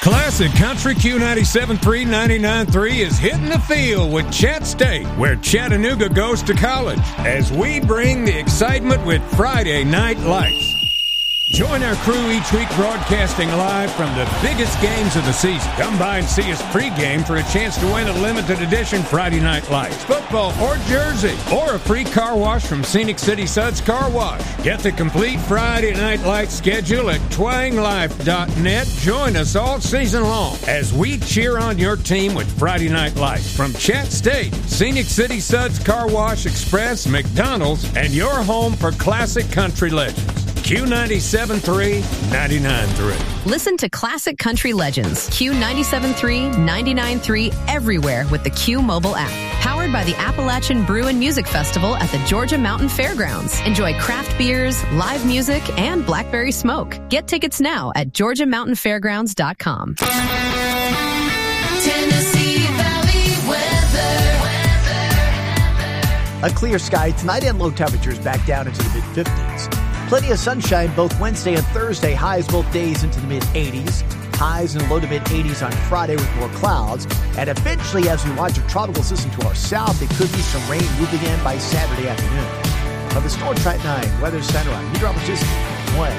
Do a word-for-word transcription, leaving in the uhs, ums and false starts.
Classic Country Q ninety-seven point three, ninety-nine point three is hitting the field with Chat State, where Chattanooga goes to college, as we bring the excitement with Friday Night Lights. Join our crew each week broadcasting live from the biggest games of the season. Come by and see us pregame for a chance to win a limited edition Friday Night Lights, football or jersey, or a free car wash from Scenic City Suds Car Wash. Get the complete Friday Night Lights schedule at twang life dot net. Join us all season long as we cheer on your team with Friday Night Lights from Chat State, Scenic City Suds Car Wash Express, McDonald's, and your home for classic country legends. Q ninety-seven point three, ninety-nine point three. Listen to Classic Country Legends, Q ninety-seven point three, ninety-nine point three, everywhere with the Q mobile app. Powered by the Appalachian Brew and Music Festival at the Georgia Mountain Fairgrounds. Enjoy craft beers, live music, and blackberry smoke. Get tickets now at georgia mountain fairgrounds dot com. Tennessee Valley weather. A clear sky tonight and low temperatures back down into the mid-fifties. Plenty of sunshine both Wednesday and Thursday. Highs both days into the mid-eighties. Highs in low to mid-eighties on Friday with more clouds. And eventually, as we watch a tropical system to our south, there could be some rain moving in by Saturday afternoon. From the Storm Track nine Weather Center, I'm meteorologist Wayne.